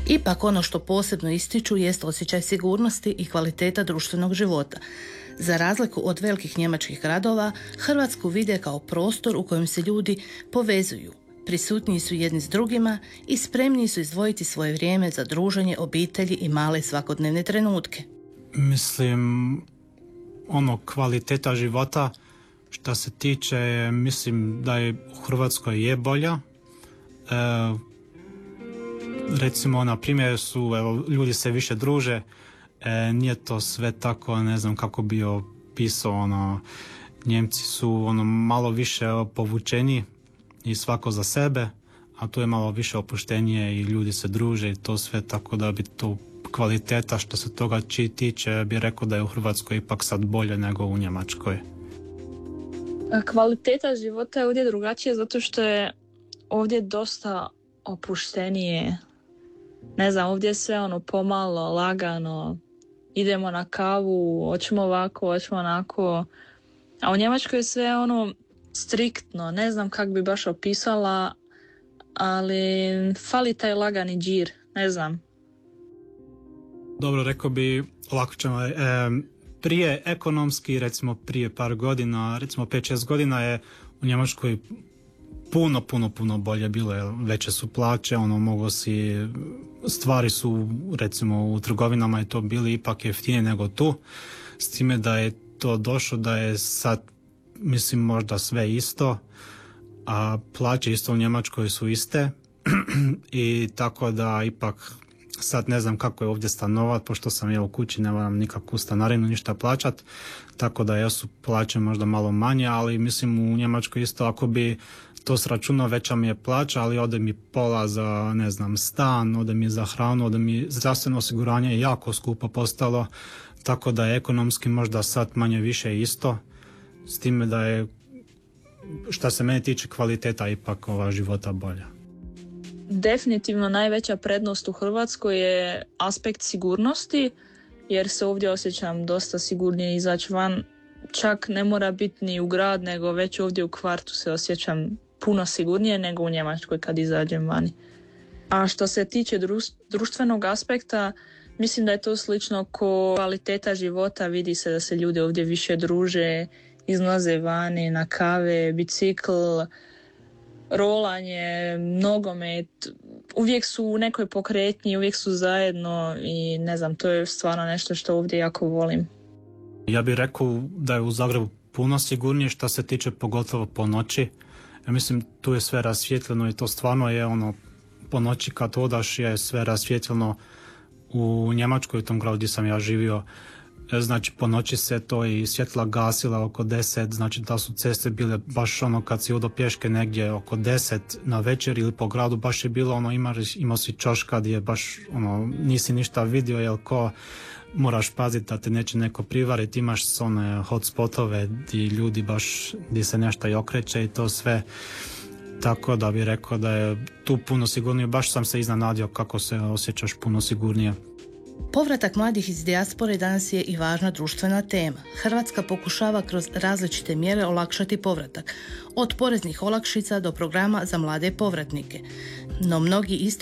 Ipak ono što posebno ističu jest osjećaj sigurnosti i kvaliteta društvenog života. Za razliku od velikih njemačkih gradova, Hrvatsku vide kao prostor u kojem se ljudi povezuju. Prisutniji su jedni s drugima i spremni su izdvojiti svoje vrijeme za druženje obitelji i male svakodnevne trenutke. Mislim, kvaliteta života što se tiče, mislim da je u Hrvatskoj je bolja. Recimo, na primjer ljudi se više druže, nije to sve tako, ne znam kako bi opisao, Njemci su malo više povučeni i svako za sebe, a tu je malo više opuštenije i ljudi se druže i to sve, tako da bi to kvaliteta što se toga tiče, bi rekao da je u Hrvatskoj ipak sad bolje nego u Njemačkoj. Kvaliteta života je ovdje drugačija zato što je ovdje dosta opuštenije. Ne znam, ovdje je sve pomalo, lagano, idemo na kavu, hoćemo ovako, hoćemo onako. A u Njemačkoj je sve striktno, ne znam kako bi baš opisala, ali fali taj lagani džir, ne znam. Dobro, rekao bi, ovako ćemo, prije ekonomski, recimo prije par godina, recimo 5-6 godina je u Njemačkoj puno bolje bilo, veće su plaće, stvari su, recimo u trgovinama je to bili ipak jeftinije nego tu, s time da je to došlo da je sad, mislim, možda sve isto, a plaće isto u Njemačkoj su iste i tako da ipak sad ne znam kako je ovdje stanovat, pošto sam u kući, ne moram nikakvu stanarinu, ništa plaćat, tako da jesu plaće možda malo manje, ali mislim u Njemačkoj isto ako bi to sračunao, veća mi je plaća, ali ode mi pola za, ne znam, stan, ode mi za hranu, ode mi zdravstveno osiguranje je jako skupo postalo, tako da je ekonomski možda sad manje više isto, s time da je, šta se mene tiče, kvaliteta ipak života bolja. Definitivno najveća prednost u Hrvatskoj je aspekt sigurnosti, jer se ovdje osjećam dosta sigurnije izaći van. Čak ne mora biti ni u grad, nego već ovdje u kvartu se osjećam puno sigurnije nego u Njemačkoj kad izađem vani. A što se tiče društvenog aspekta, mislim da je to slično ko kvaliteta života. Vidi se da se ljudi ovdje više druže, izlaze vani na kave, bicikl, rolanje, nogomet, uvijek su u nekoj pokretnji, uvijek su zajedno i ne znam, to je stvarno nešto što ovdje jako volim. Ja bih rekao da je u Zagrebu puno sigurnije što se tiče pogotovo po noći. Ja mislim tu je sve rasvjetljeno i to stvarno je po noći kad odaš je sve rasvjetljeno. U Njemačkoj, u tom gradu gdje sam ja živio, znači po noći se to i svjetla gasila oko 10, znači da su ceste bile baš kad si odo pješke negdje oko 10 na večer ili po gradu baš je bilo imao si čoška gdje baš nisi ništa vidio, jer moraš paziti da te neće neko privariti, imaš one hotspotove gdje ljudi baš, gdje se nešto i okreće i to sve, tako da bih rekao da je tu puno sigurnije, baš sam se iznenadio kako se osjećaš puno sigurnije. Povratak mladih iz dijaspore danas je i važna društvena tema. Hrvatska pokušava kroz različite mjere olakšati povratak, od poreznih olakšica do programa za mlade povratnike. No mnogi